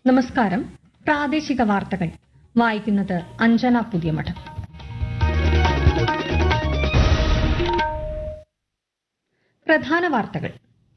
നമസ്കാരം. പ്രാദേശിക വാർത്തകൾ വായിക്കുന്നത് അഞ്ജന പുതിയമഠം. പ്രധാന വാർത്തകൾ.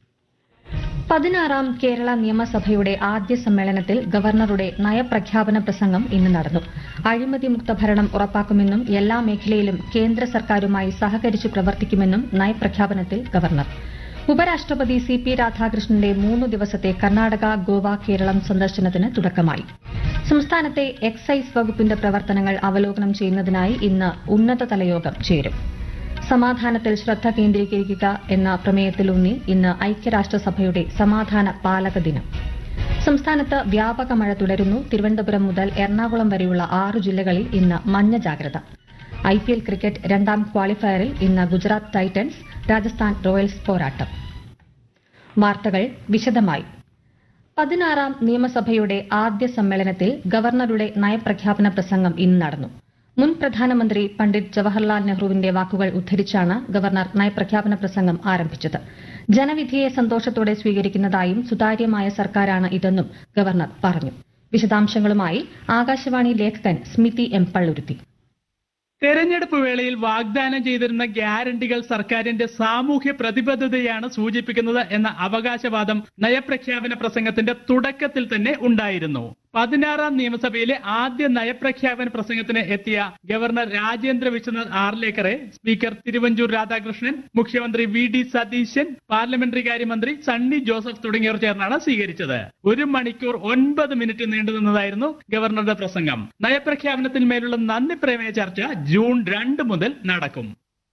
16ാം കേരള നിയമസഭയുടെ ആദ്യ സമ്മേളനത്തിൽ ഗവർണറുടെ നയപ്രഖ്യാപന പ്രസംഗം ഇന്ന് നടന്നു. അഴിമതിമുക്ത ഭരണം ഉറപ്പാക്കുമെന്നും എല്ലാ മേഖലയിലും കേന്ദ്ര സർക്കാരുമായി സഹകരിച്ചു പ്രവർത്തിക്കുമെന്നും നയപ്രഖ്യാപനത്തിൽ ഗവർണർ. ഉപരാഷ്ട്രപതി CP രാധാകൃഷ്ണന്റെ 3 ദിവസത്തെ കർണാടക, ഗോവ, കേരളം സന്ദർശനത്തിന് തുടക്കമായി. സംസ്ഥാനത്തെ എക്സൈസ് വകുപ്പിന്റെ പ്രവർത്തനങ്ങൾ അവലോകനം ചെയ്യുന്നതിനായി ഇന്ന് ഉന്നതതല യോഗം ചേരും. സമാധാനത്തിൽ ശ്രദ്ധ കേന്ദ്രീകരിക്കുക എന്ന പ്രമേയത്തിലൂന്നി ഇന്ന് ഐക്യരാഷ്ട്രസഭയുടെ സമാധാന പാലക ദിനം. സംസ്ഥാനത്ത് വ്യാപക മഴ തുടരുന്നു. തിരുവനന്തപുരം മുതൽ എറണാകുളം വരെയുള്ള 6 ജില്ലകളിൽ ഇന്ന് മഞ്ഞ ജാഗ്രത. IPL ക്രിക്കറ്റ് 2ാം ക്വാളിഫയറിൽ ഇന്ന് ഗുജറാത്ത് ടൈറ്റൻസ്, രാജസ്ഥാൻ റോയൽസ് പോരാട്ടം. വാർത്തകൾ വിശദമായി. 16ാം നിയമസഭയുടെ ആദ്യ സമ്മേളനത്തിൽ ഗവർണറുടെ നയപ്രഖ്യാപന പ്രസംഗം ഇന്ന് നടന്നു. മുൻ പ്രധാനമന്ത്രി പണ്ഡിറ്റ് ജവഹർലാൽ നെഹ്റുവിന്റെ വാക്കുകൾ ഉദ്ധരിച്ചാണ് ഗവർണർ നയപ്രഖ്യാപന പ്രസംഗം ആരംഭിച്ചത്. ജനവിധിയെ സന്തോഷത്തോടെ സ്വീകരിക്കുന്നതായും സുതാര്യമായ സർക്കാരാണ് ഇതെന്നും ഗവർണർ പറഞ്ഞു. വിശദാംശങ്ങളുമായി ആകാശവാണി ലേഖകൻ സ്മിതി M. പള്ളുരുത്തി. തെരഞ്ഞെടുപ്പ് വേളയിൽ വാഗ്ദാനം ചെയ്തിരുന്ന ഗ്യാരണ്ടികൾ സർക്കാരിന്റെ സാമൂഹ്യ പ്രതിബദ്ധതയാണ് സൂചിപ്പിക്കുന്നത് എന്ന അവകാശവാദം നയപ്രഖ്യാപന പ്രസംഗത്തിന്റെ തുടക്കത്തിൽ തന്നെ ഉണ്ടായിരുന്നു. 16ാം നിയമസഭയിലെ ആദ്യ നയപ്രഖ്യാപന പ്രസംഗത്തിന് എത്തിയ ഗവർണർ രാജേന്ദ്ര വിശ്വനാഥ് ആർലേക്കറെ സ്പീക്കർ തിരുവഞ്ചൂർ രാധാകൃഷ്ണൻ, മുഖ്യമന്ത്രി VD സതീശൻ, പാർലമെന്ററി കാര്യമന്ത്രി സണ്ണി ജോസഫ് തുടങ്ങിയവർ ചേർന്നാണ് സ്വീകരിച്ചത്. 1 മണിക്കൂർ 9 മിനിറ്റ് നീണ്ടുനിന്നതായിരുന്നു ഗവർണറുടെ പ്രസംഗം. നയപ്രഖ്യാപനത്തിന്മേലുള്ള നന്ദി പ്രമേയ ചർച്ച ജൂൺ 2 മുതൽ നടക്കും.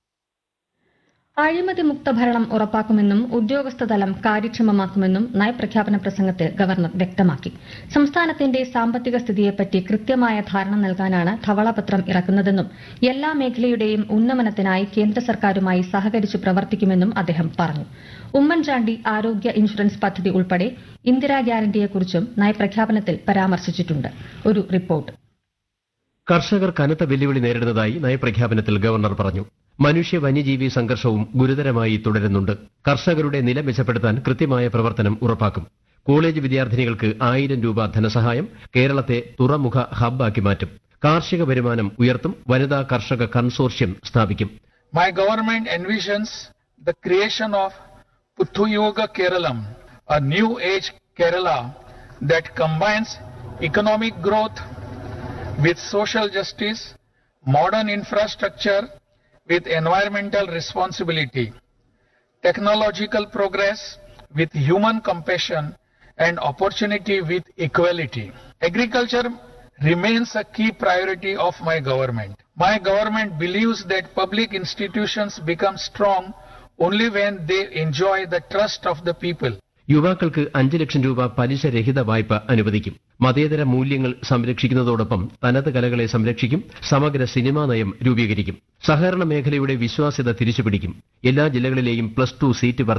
അഴിമതിമുക്ത ഭരണം ഉറപ്പാക്കുമെന്നും ഉദ്യോഗസ്ഥതലം കാര്യക്ഷമമാക്കുമെന്നും നയപ്രഖ്യാപന പ്രസംഗത്തിൽ ഗവർണർ വ്യക്തമാക്കി. സംസ്ഥാനത്തിന്റെ സാമ്പത്തിക സ്ഥിതിയെപ്പറ്റി കൃത്യമായ ധാരണ നൽകാനാണ് ധവളപത്രം ഇറക്കുന്നതെന്നും എല്ലാ മേഖലയുടെയും ഉന്നമനത്തിനായി കേന്ദ്ര സർക്കാരുമായി സഹകരിച്ചു പ്രവർത്തിക്കുമെന്നും അദ്ദേഹം പറഞ്ഞു. ഉമ്മൻചാണ്ടി ആരോഗ്യ ഇൻഷുറൻസ് പദ്ധതി ഉൾപ്പെടെ ഇന്ദിരാ ഗ്യാരണ്ടിയെക്കുറിച്ചും നയപ്രഖ്യാപനത്തിൽ പരാമർശിച്ചിട്ടുണ്ട്. ഒരു റിപ്പോർട്ട്. കർഷകർ കനത്ത വെല്ലുവിളി നേരിടുന്നതായി നയപ്രഖ്യാപനത്തിൽ ഗവർണർ പറഞ്ഞു. മനുഷ്യ വന്യജീവി സംഘർഷവും ഗുരുതരമായി തുടരുന്നുണ്ട്. കർഷകരുടെ നില മെച്ചപ്പെടുത്താൻ കൃത്യമായ പ്രവർത്തനം ഉറപ്പാക്കും. കോളേജ് വിദ്യാർത്ഥിനികൾക്ക് 1000 രൂപ ധനസഹായം കേരളത്തെ തുറമുഖ ഹബ്ബാക്കി മാറ്റും. കാർഷിക വരുമാനം ഉയർത്തും. വനിതാ കർഷക കൺസോർഷ്യം സ്ഥാപിക്കും. My government envisions the creation of Puthuyuga Keralam, a new age Kerala that combines economic growth with social justice, modern infrastructure with environmental responsibility, technological progress with human compassion, and opportunity with equality. Agriculture remains a key priority of my government. My government believes that public institutions become strong only when they enjoy the trust of the people. യുവാക്കൾക്ക് 5 ലക്ഷം രൂപ പലിശരഹിത വായ്പ അനുവദിക്കും. മതേതര മൂല്യങ്ങൾ സംരക്ഷിക്കുന്നതോടൊപ്പം തനത് കലകളെ സംരക്ഷിക്കും. സമഗ്ര സിനിമാ നയം രൂപീകരിക്കും. സഹകരണ മേഖലയുടെ വിശ്വാസ്യത തിരിച്ചുപിടിക്കും. എല്ലാ ജില്ലകളിലെയും +2 സീറ്റ്